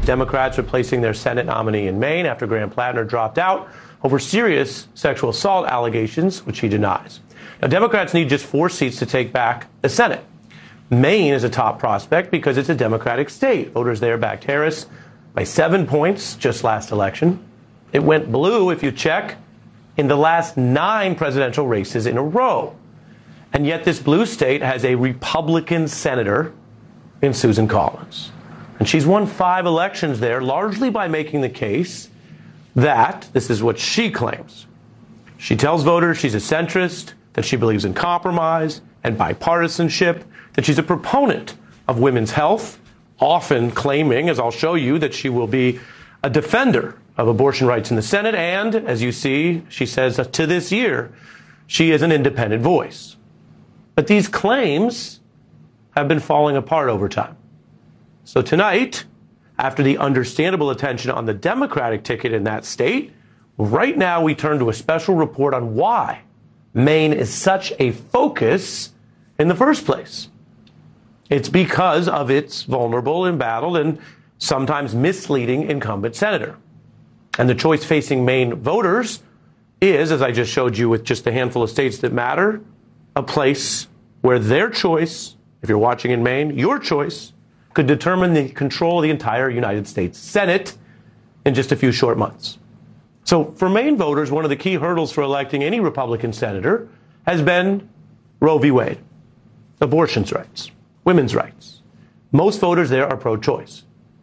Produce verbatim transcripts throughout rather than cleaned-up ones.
Democrats replacing their Senate nominee in Maine after Graham Plattner dropped out over serious sexual assault allegations, which he denies. Now, Democrats need just four seats to take back the Senate. Maine is a top prospect because it's a Democratic state. Voters there backed Harris by seven points just last election. It went blue, if you check, in the last nine presidential races in a row. And yet this blue state has a Republican senator in Susan Collins. And she's won five elections there, largely by making the case that, this is what she claims, she tells voters she's a centrist, that she believes in compromise and bipartisanship, that she's a proponent of women's health, often claiming, as I'll show you, that she will be a defender of abortion rights in the Senate. And, as you see, she says that to this year, she is an independent voice. But these claims have been falling apart over time. So tonight, after the understandable attention on the Democratic ticket in that state, right now we turn to a special report on why Maine is such a focus in the first place. It's because of its vulnerable, embattled, and sometimes misleading incumbent senator. And the choice facing Maine voters is, as I just showed you with just a handful of states that matter, a place where their choice, if you're watching in Maine, your choice could determine the control of the entire United States Senate in just a few short months. So for Maine voters, one of the key hurdles for electing any Republican senator has been Roe v. Wade, abortion rights, women's rights. Most voters there are pro-choice.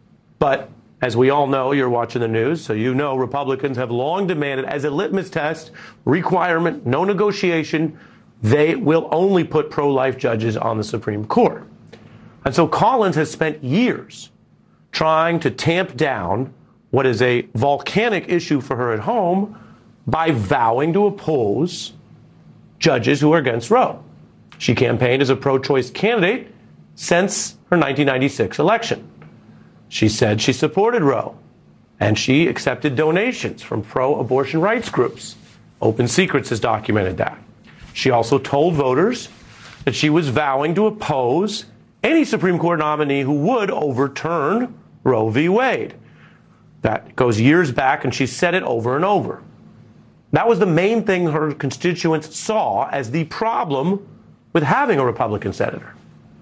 But as we all know, you're watching the news, so you know Republicans have long demanded as a litmus test, requirement, no negotiation, they will only put pro-life judges on the Supreme Court. And so Collins has spent years trying to tamp down what is a volcanic issue for her at home by vowing to oppose judges who are against Roe. She campaigned as a pro-choice candidate since her nineteen ninety-six election. She said she supported Roe, and she accepted donations from pro-abortion rights groups. Open Secrets has documented that. She also told voters that she was vowing to oppose any Supreme Court nominee who would overturn Roe v. Wade. That goes years back, and she said it over and over. That was the main thing her constituents saw as the problem with having a Republican senator.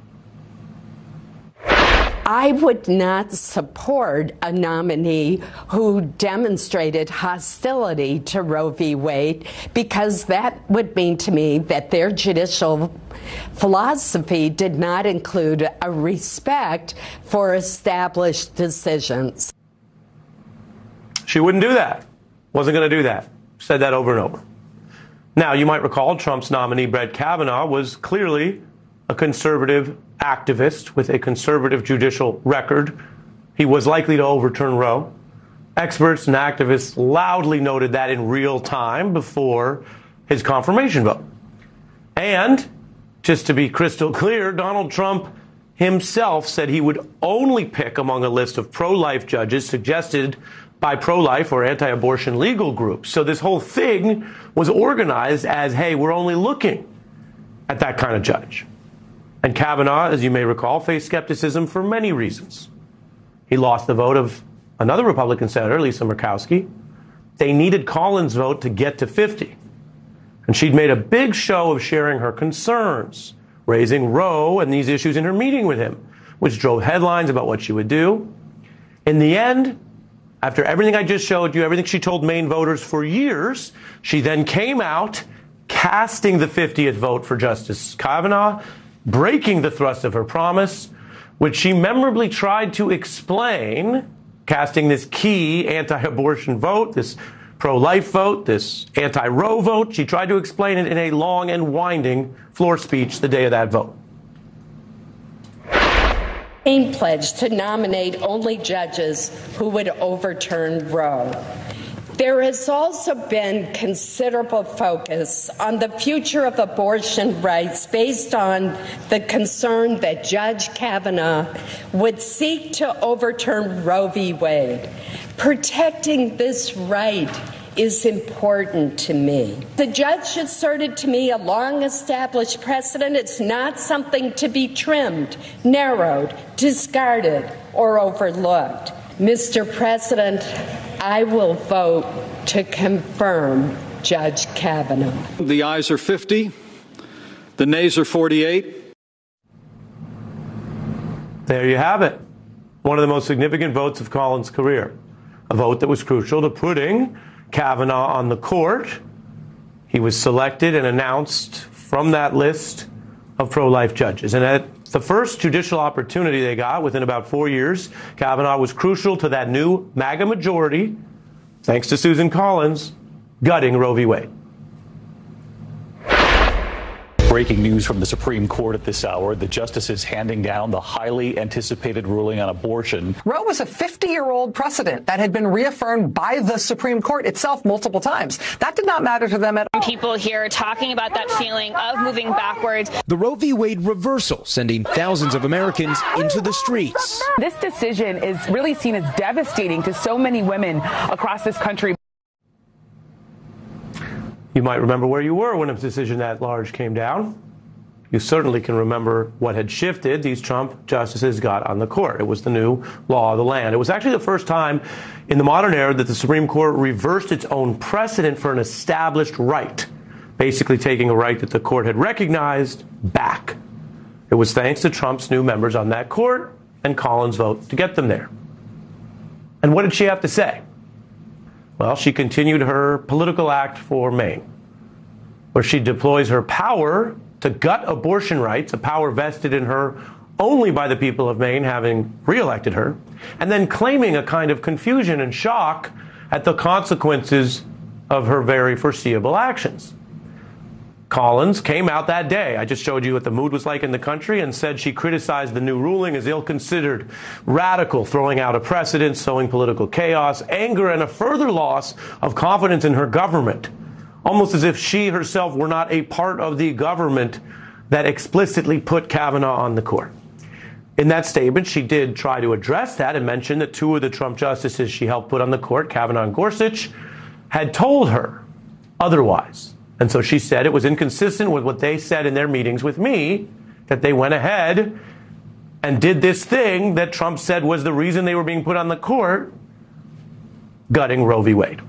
I would not support a nominee who demonstrated hostility to Roe v. Wade, because that would mean to me that their judicial philosophy did not include a respect for established decisions. She wouldn't do that. Wasn't going to do that. Said that over and over. Now, you might recall Trump's nominee, Brett Kavanaugh, was clearly a conservative activist with a conservative judicial record. He was likely to overturn Roe. Experts and activists loudly noted that in real time before his confirmation vote. And, just to be crystal clear, Donald Trump himself said he would only pick among a list of pro-life judges suggested by pro-life or anti-abortion legal groups. So this whole thing was organized as, hey, we're only looking at that kind of judge. And Kavanaugh, as you may recall, faced skepticism for many reasons. He lost the vote of another Republican senator, Lisa Murkowski. They needed Collins' vote to get to fifty. And she'd made a big show of sharing her concerns, raising Roe and these issues in her meeting with him, which drove headlines about what she would do. In the end, after everything I just showed you, everything she told Maine voters for years, she then came out casting the fiftieth vote for Justice Kavanaugh, breaking the thrust of her promise, which she memorably tried to explain, casting this key anti-abortion vote, this pro-life vote, this anti-Roe vote. She tried to explain it in a long and winding floor speech the day of that vote. Maine pledged to nominate only judges who would overturn Roe. There has also been considerable focus on the future of abortion rights based on the concern that Judge Kavanaugh would seek to overturn Roe v. Wade. Protecting this right is important to me. The judge asserted to me a long-established precedent. It's not something to be trimmed, narrowed, discarded, or overlooked. Mister President, I will vote to confirm Judge Kavanaugh. The ayes are fifty. The nays are forty-eight. There you have it. One of the most significant votes of Collins' career. A vote that was crucial to putting Kavanaugh on the court. He was selected and announced from that list of pro-life judges. And at the first judicial opportunity they got within about four years, Kavanaugh was crucial to that new MAGA majority, thanks to Susan Collins, gutting Roe v. Wade. Breaking news from the Supreme Court at this hour. The justices handing down the highly anticipated ruling on abortion. Roe was a fifty-year-old precedent that had been reaffirmed by the Supreme Court itself multiple times. That did not matter to them at all. People here talking about that feeling of moving backwards. The Roe v. Wade reversal sending thousands of Americans into the streets. This decision is really seen as devastating to so many women across this country. You might remember where you were when a decision that large came down. You certainly can remember what had shifted these Trump justices got on the court. It was the new law of the land. It was actually the first time in the modern era that the Supreme Court reversed its own precedent for an established right, basically taking a right that the court had recognized back. It was thanks to Trump's new members on that court and Collins' vote to get them there. And what did she have to say? Well, she continued her political act for Maine, where she deploys her power to gut abortion rights, a power vested in her only by the people of Maine having reelected her, and then claiming a kind of confusion and shock at the consequences of her very foreseeable actions. Collins came out that day, I just showed you what the mood was like in the country, and said she criticized the new ruling as ill-considered, radical, throwing out a precedent, sowing political chaos, anger, and a further loss of confidence in her government, almost as if she herself were not a part of the government that explicitly put Kavanaugh on the court. In that statement, she did try to address that and mention that two of the Trump justices she helped put on the court, Kavanaugh and Gorsuch, had told her otherwise. And so she said it was inconsistent with what they said in their meetings with me, that they went ahead and did this thing that Trump said was the reason they were being put on the court, gutting Roe v. Wade.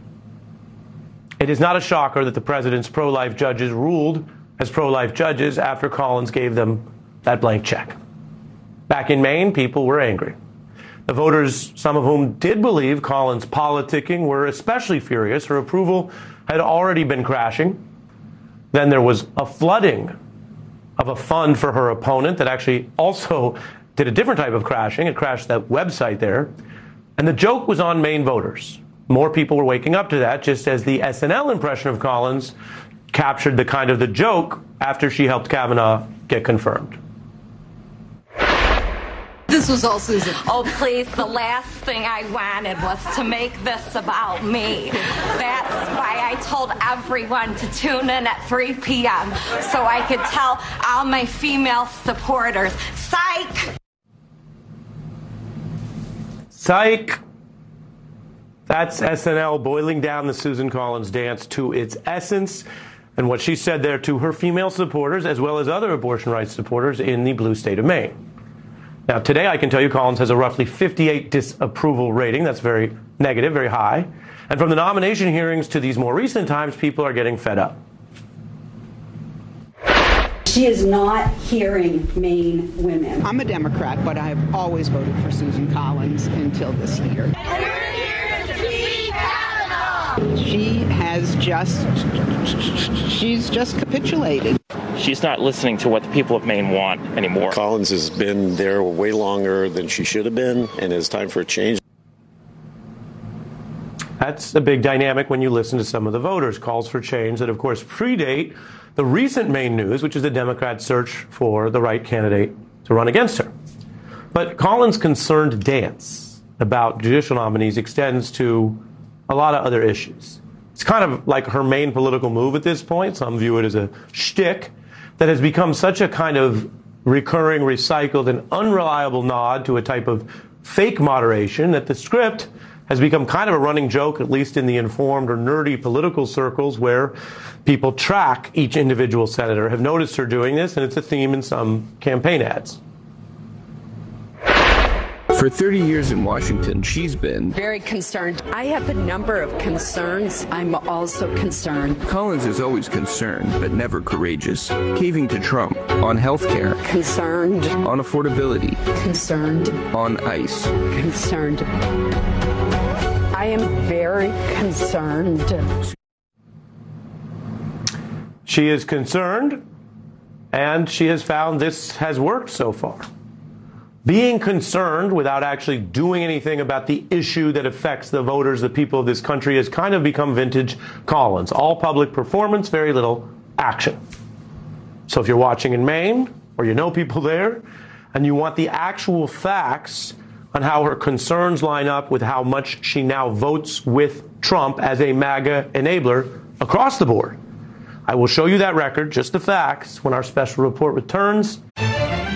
It is not a shocker that the president's pro-life judges ruled as pro-life judges after Collins gave them that blank check. Back in Maine, people were angry. The voters, some of whom did believe Collins' politicking, were especially furious. Her approval had already been crashing. Then there was a flooding of a fund for her opponent that actually also did a different type of crashing. It crashed that website there. And the joke was on Maine voters. More people were waking up to that, just as the S N L impression of Collins captured the kind of the joke after she helped Kavanaugh get confirmed. This was all Susan. Oh, please, the last thing I wanted was to make this about me. That's why I told everyone to tune in at three p.m. so I could tell all my female supporters, psych! Psych! That's S N L boiling down the Susan Collins dance to its essence, and what she said there to her female supporters, as well as other abortion rights supporters in the blue state of Maine. Now, today I can tell you Collins has a roughly fifty-eight disapproval rating. That's very negative, very high. And from the nomination hearings to these more recent times, people are getting fed up. She is not hearing Maine women. I'm a Democrat, but I have always voted for Susan Collins until this year. She has just, she's just capitulated. She's not listening to what the people of Maine want anymore. Collins has been there way longer than she should have been, and it's time for a change. That's a big dynamic when you listen to some of the voters' calls for change that, of course, predate the recent Maine news, which is the Democrats' search for the right candidate to run against her. But Collins' concerned dance about judicial nominees extends to a lot of other issues. It's kind of like her main political move at this point. Some view it as a shtick that has become such a kind of recurring, recycled, and unreliable nod to a type of fake moderation that the script has become kind of a running joke, at least in the informed or nerdy political circles where people track each individual senator, have noticed her doing this, and it's a theme in some campaign ads. For thirty years in Washington, she's been very concerned. I have a number of concerns. I'm also concerned. Collins is always concerned, but never courageous. Caving to Trump on health care. Concerned. On affordability. Concerned. On ICE. Concerned. I am very concerned. She is concerned, and she has found this has worked so far. Being concerned without actually doing anything about the issue that affects the voters, the people of this country, has kind of become vintage Collins. All public performance, very little action. So if you're watching in Maine, or you know people there, and you want the actual facts on how her concerns line up with how much she now votes with Trump as a MAGA enabler across the board, I will show you that record, just the facts, when our special report returns.